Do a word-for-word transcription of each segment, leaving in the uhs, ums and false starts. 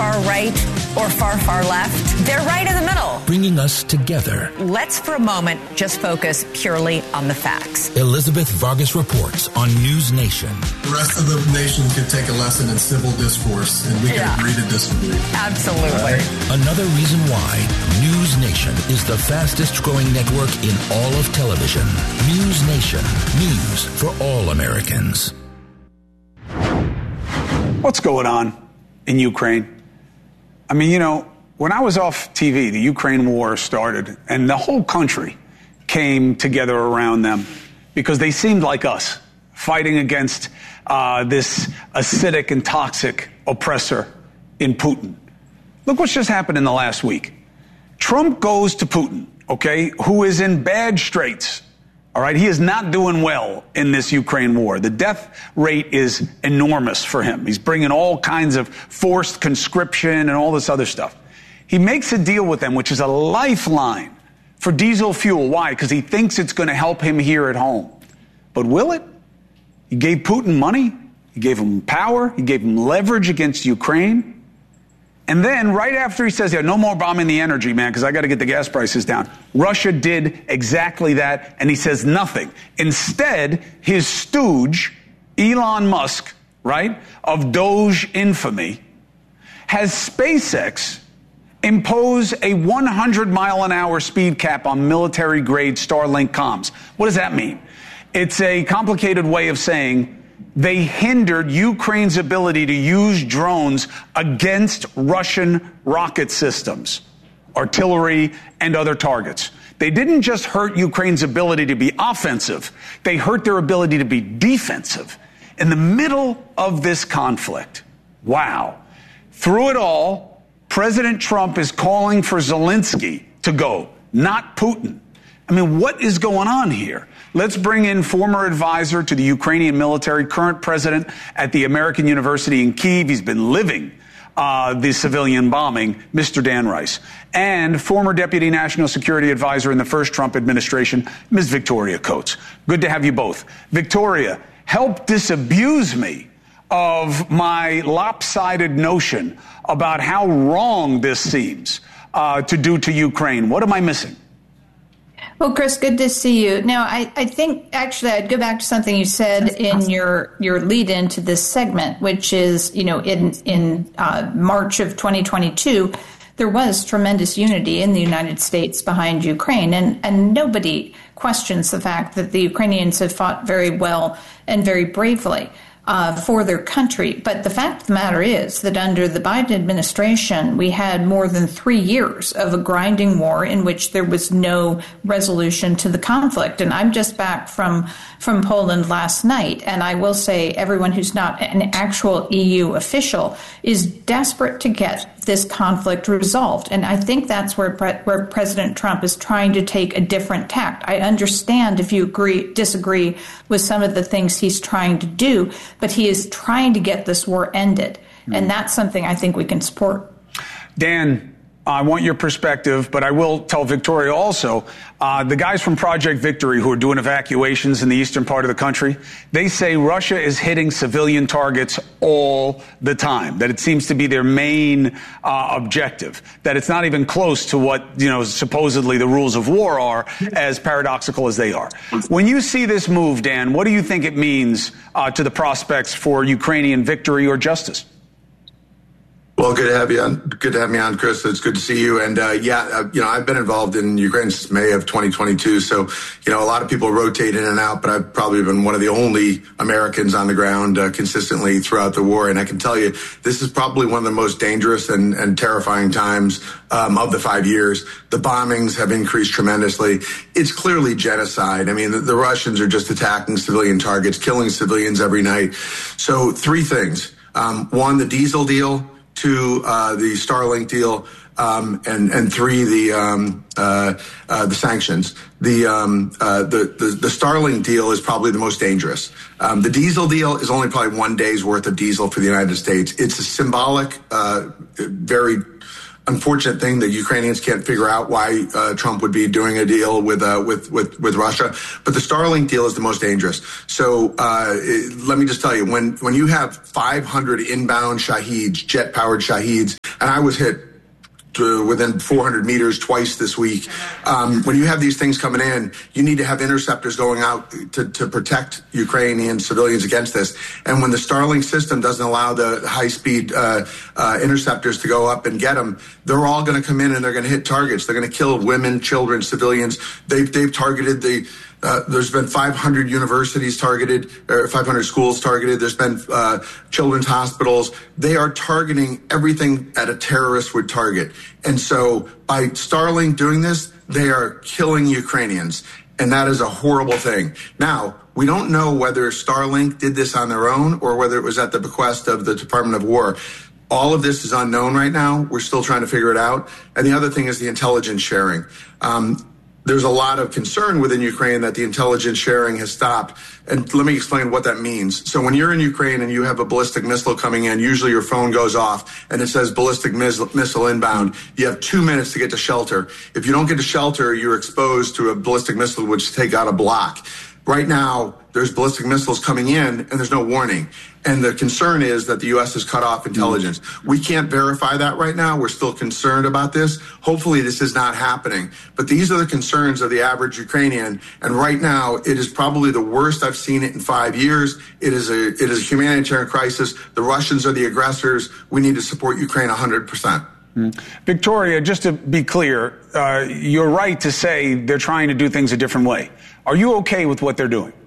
far right or far, far left. They're right in the middle. Bringing us together. Let's for a moment just focus purely on the facts. Elizabeth Vargas reports on News Nation. The rest of the nation could take a lesson in civil discourse, and we can Yeah. agree to disagree. Absolutely. Right? Another reason why News Nation is the fastest growing network in all of television. News Nation. News for all Americans. What's going on in Ukraine? I mean, you know, when I was off T V, the Ukraine war started, and the whole country came together around them because they seemed like us, fighting against uh, this acidic and toxic oppressor in Putin. Look what's just happened in the last week. Trump goes to Putin, okay, who is in bad straits. All right, he is not doing well in this Ukraine war. The death rate is enormous for him. He's bringing all kinds of forced conscription and all this other stuff. He makes a deal with them, which is a lifeline for diesel fuel. Why? Because he thinks it's going to help him here at home. But will it? He gave Putin money. He gave him power. He gave him leverage against Ukraine. And then right after he says, yeah, no more bombing the energy, man, because I got to get the gas prices down. Russia did exactly that, and he says nothing. Instead, his stooge, Elon Musk, right, of Doge infamy, has SpaceX impose a one hundred mile an hour speed cap on military-grade Starlink comms. What does that mean? It's a complicated way of saying they hindered Ukraine's ability to use drones against Russian rocket systems, artillery, and other targets. They didn't just hurt Ukraine's ability to be offensive. They hurt their ability to be defensive in the middle of this conflict. Wow. Through it all, President Trump is calling for Zelensky to go, not Putin. I mean, what is going on here? Let's bring in former advisor to the Ukrainian military, current president at the American University in Kyiv. He's been living uh, the civilian bombing, Mister Dan Rice, and former deputy national security advisor in the first Trump administration, Miz Victoria Coates. Good to have you both. Victoria, help disabuse me of my lopsided notion about how wrong this seems uh, to do to Ukraine. What am I missing? Well, Chris, good to see you. Now, I, I think actually I'd go back to something you said That's in awesome. your your lead into this segment, which is, you know, in in uh, March of twenty twenty-two, there was tremendous unity in the United States behind Ukraine, and and nobody questions the fact that the Ukrainians have fought very well and very bravely Uh, for their country. But the fact of the matter is that under the Biden administration, we had more than three years of a grinding war in which there was no resolution to the conflict. And I'm just back from, from Poland last night, and I will say everyone who's not an actual E U official is desperate to get this conflict resolved. And I think that's where, where President Trump is trying to take a different tact. I understand if you agree, disagree with some of the things he's trying to do, but he is trying to get this war ended. Mm-hmm. And that's something I think we can support. Dan, I want your perspective, but I will tell Victoria also, uh, the guys from Project Victory who are doing evacuations in the eastern part of the country, they say Russia is hitting civilian targets all the time, that it seems to be their main uh, objective, that it's not even close to what, you know, supposedly the rules of war are, as paradoxical as they are. When you see this move, Dan, what do you think it means uh, to the prospects for Ukrainian victory or justice? Well, good to have you on. Good to have me on, Chris. It's good to see you. And uh, yeah, uh, you know, I've been involved in Ukraine since May of twenty twenty-two. So, you know, a lot of people rotate in and out, but I've probably been one of the only Americans on the ground uh, consistently throughout the war. And I can tell you, this is probably one of the most dangerous and, and terrifying times um, of the five years. The bombings have increased tremendously. It's clearly genocide. I mean, the, the Russians are just attacking civilian targets, killing civilians every night. So three things. Um, one, the diesel deal. Two, uh, the Starlink deal, um, and and three, the um, uh, uh, the sanctions. The, um, uh, the the the Starlink deal is probably the most dangerous. Um, the diesel deal is only probably one day's worth of diesel for the United States. It's a symbolic, uh, very unfortunate thing that Ukrainians can't figure out why uh, Trump would be doing a deal with uh, with, with with Russia. But the Starlink deal is the most dangerous. So uh, it, let me just tell you, when when you have five hundred inbound Shaheeds, jet-powered Shaheeds and I was hit to within four hundred meters twice this week. Um, when you have these things coming in, you need to have interceptors going out to, to protect Ukrainian civilians against this. And when the Starlink system doesn't allow the high-speed uh, uh, interceptors to go up and get them, they're all going to come in and they're going to hit targets. They're going to kill women, children, civilians. They've, they've targeted the Uh, there's been five hundred universities targeted, or five hundred schools targeted. There's been uh, children's hospitals. They are targeting everything that a terrorist would target. And so by Starlink doing this, they are killing Ukrainians. And that is a horrible thing. Now, we don't know whether Starlink did this on their own or whether it was at the bequest of the Department of War. All of this is unknown right now. We're still trying to figure it out. And the other thing is the intelligence sharing. Um, There's a lot of concern within Ukraine that the intelligence sharing has stopped. And let me explain what that means. So when you're in Ukraine and you have a ballistic missile coming in, usually your phone goes off and it says ballistic missile inbound. You have two minutes to get to shelter. If you don't get to shelter, you're exposed to a ballistic missile which take out a block. Right now, there's ballistic missiles coming in and there's no warning. And the concern is that the U S has cut off intelligence. We can't verify that right now. We're still concerned about this. Hopefully this is not happening. But these are the concerns of the average Ukrainian. And right now, it is probably the worst I've seen it in five years. It is a, it is a humanitarian crisis. The Russians are the aggressors. We need to support Ukraine one hundred percent. Mm. Victoria, just to be clear, uh, you're right to say they're trying to do things a different way. Are you okay with what they're doing?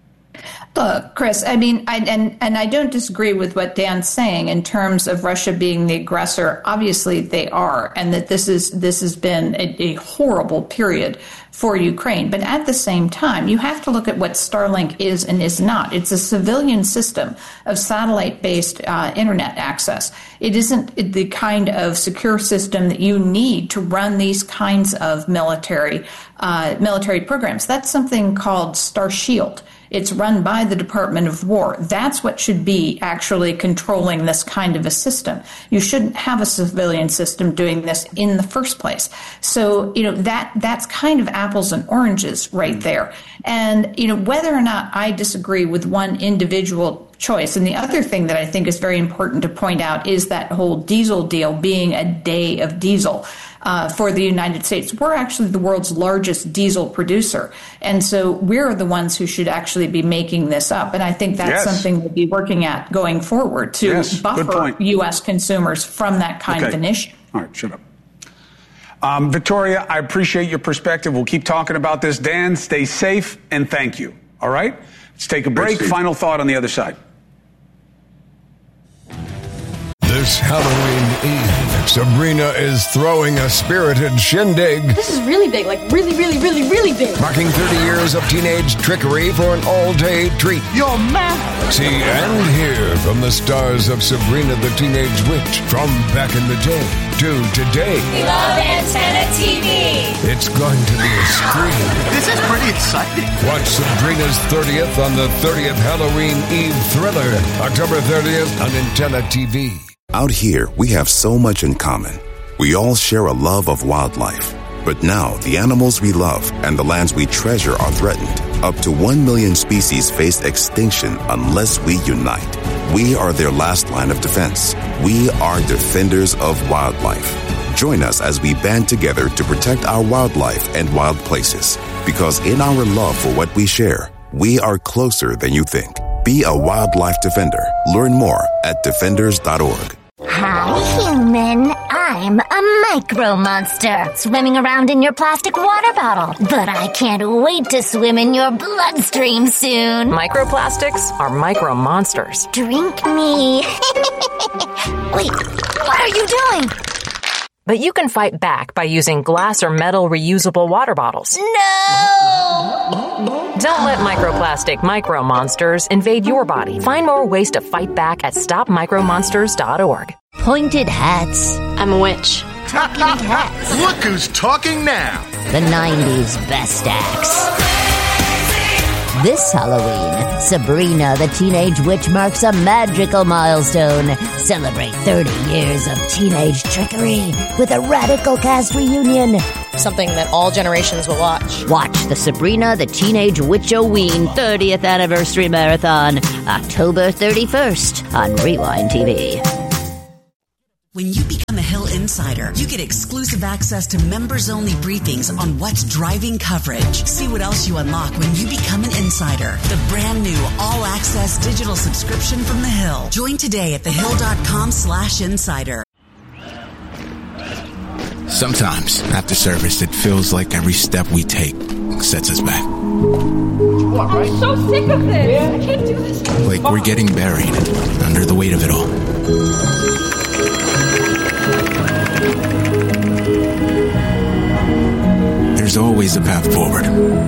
Look, Chris, I mean, I, and, and I don't disagree with what Dan's saying in terms of Russia being the aggressor. Obviously, they are, and that this is this has been a, a horrible period for Ukraine. But at the same time, you have to look at what Starlink is and is not. It's a civilian system of satellite-based uh, internet access. It isn't the kind of secure system that you need to run these kinds of military uh, military programs. That's something called Starshield. It's run by the Department of War. That's what should be actually controlling this kind of a system. You shouldn't have a civilian system doing this in the first place. So, you know, that that's kind of apples and oranges right there. And, you know, whether or not I disagree with one individual choice. And the other thing that I think is very important to point out is that whole diesel deal being a day of diesel. Uh, for the United States. We're actually the world's largest diesel producer. And so we're the ones who should actually be making this up. And I think that's yes. something we'll be working at going forward to yes, buffer U S consumers from that kind okay. of an issue. All right, shut up. Um, Victoria, I appreciate your perspective. We'll keep talking about this. Dan, stay safe and thank you. All right? Let's take a break. Final thought on the other side. This Halloween Eve, Sabrina is throwing a spirited shindig. This is really big, like really, really, really, really big. Marking thirty years of teenage trickery for an all-day treat. You're mad. See and hear from the stars of Sabrina the Teenage Witch from back in the day to today. We love Antenna T V. It's going to be a scream. This is pretty exciting. Watch Sabrina's thirtieth on the thirtieth Halloween Eve thriller, October thirtieth on Antenna T V. Out here, we have so much in common. We all share a love of wildlife. But now, the animals we love and the lands we treasure are threatened. Up to one million species face extinction unless we unite. We are their last line of defense. We are defenders of wildlife. Join us as we band together to protect our wildlife and wild places. Because in our love for what we share, we are closer than you think. Be a wildlife defender. Learn more at defenders dot org. Hi, human. I'm a micro monster swimming around in your plastic water bottle. But I can't wait to swim in your bloodstream soon. Microplastics are micro monsters. Drink me. Wait, what are you doing? But you can fight back by using glass or metal reusable water bottles. No! Don't let microplastic micro monsters invade your body. Find more ways to fight back at stop micro monsters dot org. Pointed hats. I'm a witch. Talking hats. Look who's talking now. The nineties best acts. This Halloween, Sabrina the Teenage Witch marks a magical milestone. Celebrate thirty years of teenage trickery with a radical cast reunion. Something that all generations will watch. Watch the Sabrina the Teenage Witch-O-Ween thirtieth Anniversary Marathon, October thirty-first on Rewind T V. When you become a Insider. You get exclusive access to members-only briefings on what's driving coverage. See what else you unlock when you become an insider. The brand new all-access digital subscription from The Hill. Join today at thehill.com slash insider. Sometimes, after service, it feels like every step we take sets us back. I'm so sick of this. I can't do this. Like we're getting buried under the weight of it all. There's always a path forward.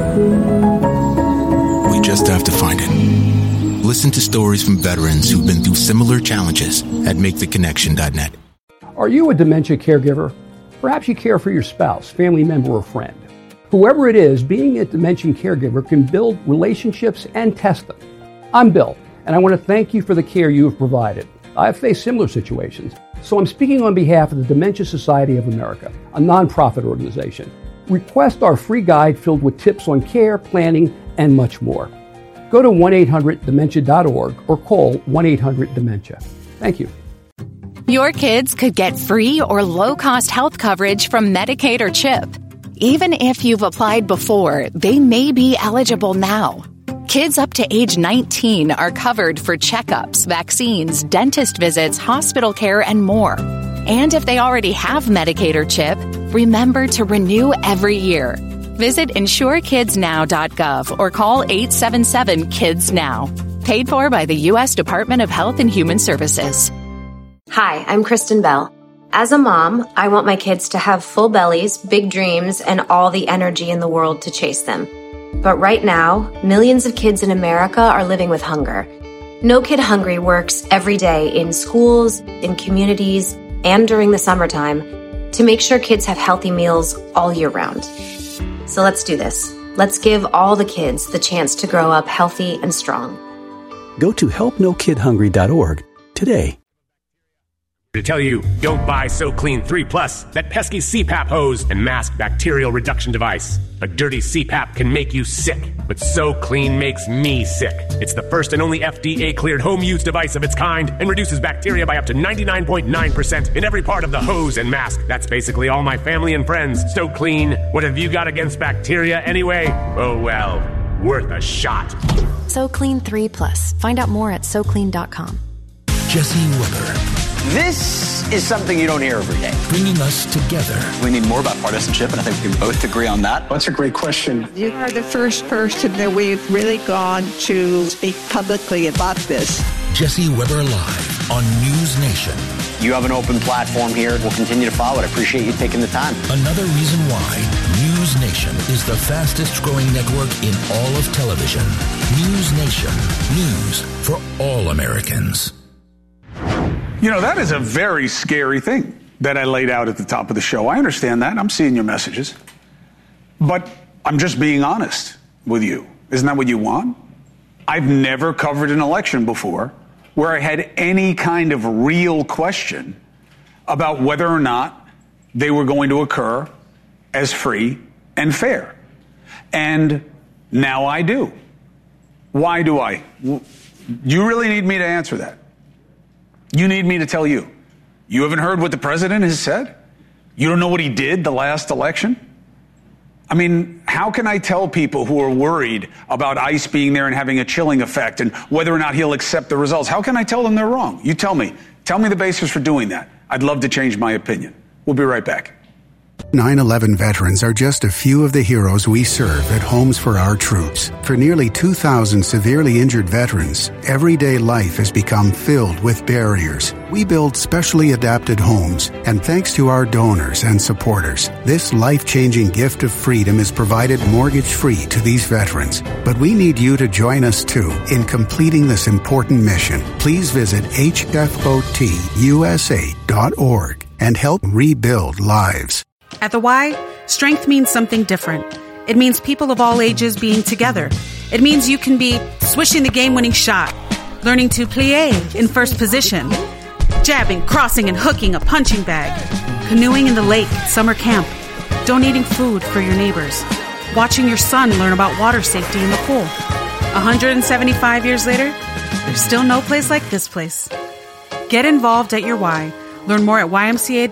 We just have to find it. Listen to stories from veterans who've been through similar challenges at make the connection dot net. Are you a dementia caregiver? Perhaps you care for your spouse, family member, or friend. Whoever it is, being a dementia caregiver can build relationships and test them. I'm Bill, and I want to thank you for the care you have provided. I've faced similar situations, so I'm speaking on behalf of the Dementia Society of America, a nonprofit organization. Request our free guide filled with tips on care, planning, and much more. Go to one eight hundred dementia dot org or call one eight hundred dementia. Thank you. Your kids could get free or low-cost health coverage from Medicaid or CHIP. Even if you've applied before, they may be eligible now. Kids up to age nineteen are covered for checkups, vaccines, dentist visits, hospital care, and more. And if they already have Medicaid or CHIP, remember to renew every year. Visit insure kids now dot gov or call eight seven seven kids now. Paid for by the U S Department of Health and Human Services. Hi, I'm Kristen Bell. As a mom, I want my kids to have full bellies, big dreams, and all the energy in the world to chase them. But right now, millions of kids in America are living with hunger. No Kid Hungry works every day in schools, in communities, and during the summertime to make sure kids have healthy meals all year round. So let's do this. Let's give all the kids the chance to grow up healthy and strong. Go to help no kid hungry dot org today. To tell you, don't buy SoClean three plus, that pesky C PAP hose and mask bacterial reduction device. A dirty C PAP can make you sick, but SoClean makes me sick. It's the first and only F D A-cleared home-use device of its kind and reduces bacteria by up to ninety-nine point nine percent in every part of the hose and mask. That's basically all my family and friends. SoClean, what have you got against bacteria anyway? Oh well, worth a shot. SoClean three plus. Find out more at so clean dot com. Jesse Weber. This is something you don't hear every day. Bringing us together. We need more about partisanship, and I think we can both agree on that. That's a great question. You are the first person that we've really gone to speak publicly about this. Jesse Weber Live on News Nation. You have an open platform here. We'll continue to follow it. I appreciate you taking the time. Another reason why News Nation is the fastest growing network in all of television. News Nation. News for all Americans. You know, that is a very scary thing that I laid out at the top of the show. I understand that. I'm seeing your messages. But I'm just being honest with you. Isn't that what you want? I've never covered an election before where I had any kind of real question about whether or not they were going to occur as free and fair. And now I do. Why do I? You really need me to answer that. You need me to tell you. You haven't heard what the president has said? You don't know what he did the last election? I mean, how can I tell people who are worried about ICE being there and having a chilling effect and whether or not he'll accept the results? How can I tell them they're wrong? You tell me. Tell me the basis for doing that. I'd love to change my opinion. We'll be right back. nine eleven veterans are just a few of the heroes we serve at Homes for Our Troops. For nearly two thousand severely injured veterans, everyday life has become filled with barriers. We build specially adapted homes, and thanks to our donors and supporters, this life-changing gift of freedom is provided mortgage-free to these veterans. But we need you to join us, too, in completing this important mission. Please visit H F O T U S A dot org and help rebuild lives. At the Y, strength means something different. It means people of all ages being together. It means you can be swishing the game-winning shot, learning to plie in first position, jabbing, crossing, and hooking a punching bag, canoeing in the lake at summer camp, donating food for your neighbors, watching your son learn about water safety in the pool. one hundred seventy-five years later, there's still no place like this place. Get involved at your Y. Learn more at Y M C A